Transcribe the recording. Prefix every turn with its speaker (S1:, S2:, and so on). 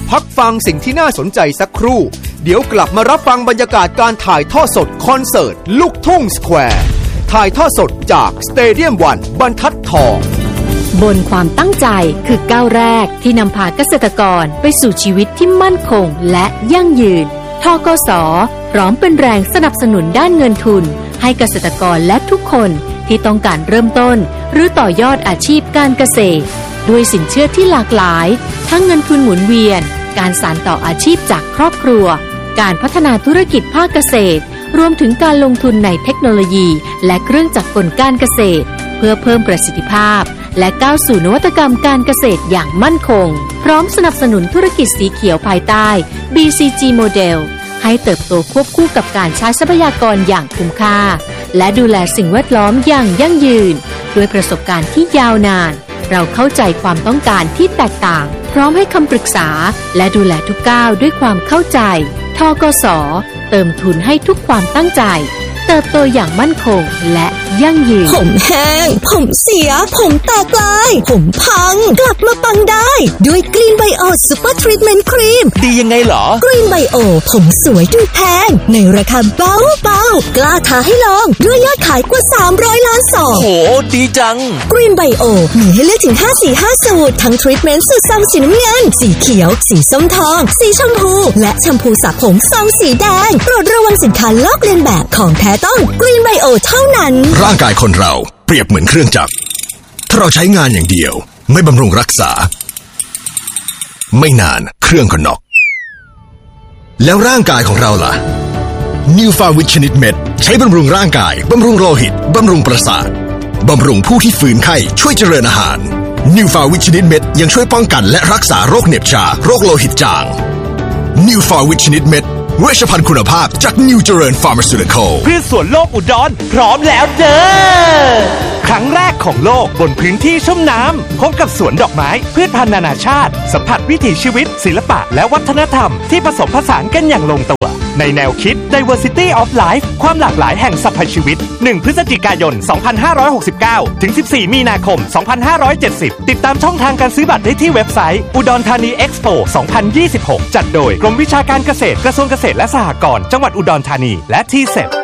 S1: พักฟังสิ่งที่น่าสนใจสักครู่เดี๋ยวกลับมารับฟังบรรยากาศการถ่ายทอดสดคอนเสิร์ตลูกทุ่งสแควร์ถ่ายทอดสดจากสเตเดียมวันบรรทัดทอง
S2: บนความตั้งใจคือก้าวแรกที่นำพาเกษตรกรไปสู่ชีวิตที่มั่นคงและยั่งยืนธกส.พร้อมเป็นแรงสนับสนุนด้านเงินทุนให้เกษตรกรและทุกคนที่ต้องการเริ่มต้นหรือต่อยอดอาชีพการเกษตรด้วยสินเชื่อที่หลากหลายทั้งเงินทุนหมุนเวียนการสานต่ออาชีพจากครอบครัวการพัฒนาธุรกิจภาคเกษตรรวมถึงการลงทุนในเทคโนโลยีและเครื่องจักรกลการเกษตรเพื่อเพิ่มประสิทธิภาพและก้าวสู่นวัตกรรมการเกษตรอย่างมั่นคงพร้อมสนับสนุนธุรกิจสีเขียวภายใต้ BCG โมเดลให้เติบโตควบคู่กับการใช้ทรัพยากรอย่างคุ้มค่าและดูแลสิ่งแวดล้อมอย่างยั่งยืนด้วยประสบการณ์ที่ยาวนานเราเข้าใจความต้องการที่แตกต่างพร้อมให้คำปรึกษาและดูแลทุกก้าวด้วยความเข้าใจธกส.เติมทุนให้ทุกความตั้งใจเติบโตอย่างมั่นคงและยั่งยืน
S3: ผมแห้งผมเสียผมแตกลายผมพังกลับมาปังได้ด้วยกรีนไบโอซูเปอร์ทรีทเมนต์ครีม
S4: ดียังไงเหรอก
S3: รีนไบโอผมสวยดูแพงในราคาเบาๆกล้าท้าให้ลองด้วยยอดขายกว่า300 ล้านซอง
S4: โหดีจัง
S3: กรีนไบโอมีให้เลือกถึง5สูตรทั้งทรีทเมนต์สูตรซองสีน้ำเงินสีเขียวสีส้มทองสีชมพูและแชมพูสระผมซองสีแดงโปรดระวังสินค้าลอกเลียนแบบของแท้ต้องกรีนไบโอเท่านั้น
S5: ร่างกายคนเราเปรียบเหมือนเครื่องจักรถ้าเราใช้งานอย่างเดียวไม่บำรุงรักษาไม่นานเครื่องก็น็อกแล้วร่างกายของเราล่ะนิวฟาวิชนิดเม็ดใช้บำรุงร่างกายบำรุงโลหิตบำรุงประสาทบำรุงผู้ที่ฝืนไข้ช่วยเจริญอาหารนิวฟาวิชนิดเม็ดยังช่วยป้องกันและรักษาโรคเหน็บชาโรคโลหิตจางนิวฟาวิชนิดเม็ดเวชภัณฑ์คุณภาพจากนิวเจริญฟาร์มาซูติคอล
S4: พืชสวนโลกอุดรพร้อมแล้วเด้อครั้งแรกของโลกบนพื้นที่ชุ่มน้ำพบกับสวนดอกไม้พืชพันธุ์นานาชาติสัมผัสวิถีชีวิตศิลปะและวัฒนธรรมที่ผสมผสานกันอย่างลงตัวในแนวคิด Diversity of Life ความหลากหลายแห่งสรรพชีวิต1พฤศจิกายน2569ถึง14มีนาคม2570ติดตามช่องทางการซื้อบัตรได้ที่เว็บไซต์อุดรธานีเอ็กซ์โป2026จัดโดยกรมวิชาการเกษตรกระทรวงเกษตรและสหกรณ์จังหวัดอุดรธานีและทีเซ็ต